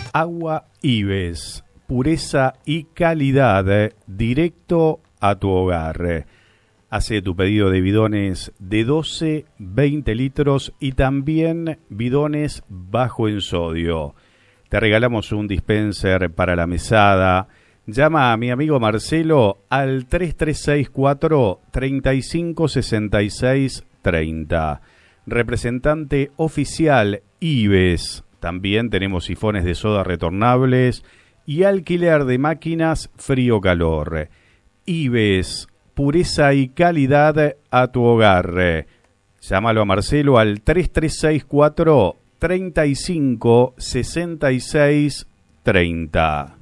Agua Ives, pureza y calidad, directo a tu hogar. Hace tu pedido de bidones de 12, 20 litros y también bidones bajo en sodio. Te regalamos un dispenser para la mesada. Llama a mi amigo Marcelo al 3364 3566 30. Representante oficial Ives. También tenemos sifones de soda retornables y alquiler de máquinas frío-calor. Ives, pureza y calidad a tu hogar. Llámalo a Marcelo al 3364 3566 30.